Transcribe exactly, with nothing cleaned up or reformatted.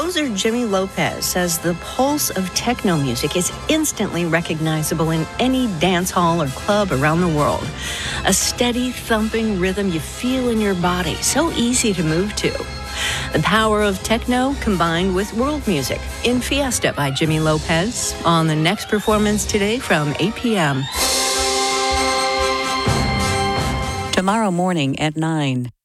Composer Jimmy Lopez says the pulse of techno music is instantly recognizable in any dance hall or club around the world. A steady, thumping rhythm you feel in your body, so easy to move to. The power of techno combined with world music in Fiesta by Jimmy Lopez on the next performance today from eight p.m. Tomorrow morning at nine.